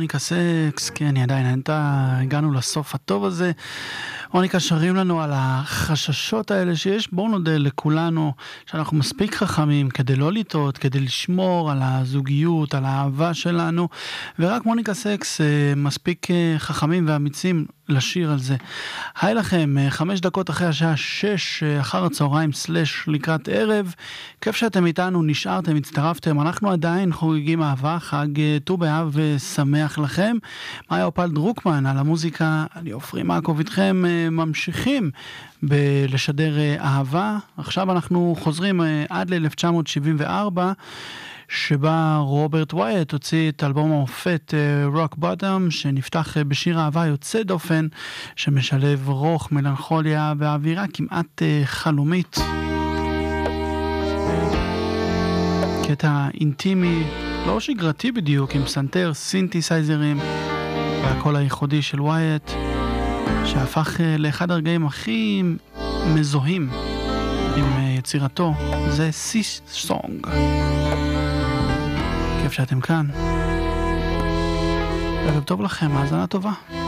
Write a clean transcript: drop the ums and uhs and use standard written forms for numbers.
מוניקה סקס, כן, עדיין הגענו לסוף הטוב הזה. מוניקה שרים לנו על החששות האלה שיש, בואו נודה לכולנו שאנחנו מספיק חכמים כדי לא לטעות, כדי לשמור על הזוגיות, על האהבה שלנו, ורק מוניקה סקס מספיק חכמים ואמיצים לשיר על זה. היי לכם, 5 דקות אחרי השעה 6 אחר הצהריים / לקראת ערב, כיף שאתם איתנו, נשארתם, הצטרפתם, אנחנו עדיין חוגגים אהבה, חג ט"ו באב ושמח לכם. מאיה אופל דרוקמן על המוזיקה, אני עופרי מעקוב איתכם, ממשיכים לשדר אהבה. עכשיו אנחנו חוזרים עד ל-1974, שבה רוברט ווייט הוציא את אלבום המופת Rock Bottom, שנפתח בשיר אהבה יוצא דופן, שמשלב רוח, מלנכוליה ואווירה כמעט חלומית. קטע אינטימי, לא שגרתי בדיוק, עם סנטר, סינתסייזרים, והקול הייחודי של ווייט, שהפך לאחד הרגעים הכי מזוהים עם יצירתו. זה סיס סונג. כיף שאתם כאן. ערב טוב לכם, האזנה טובה.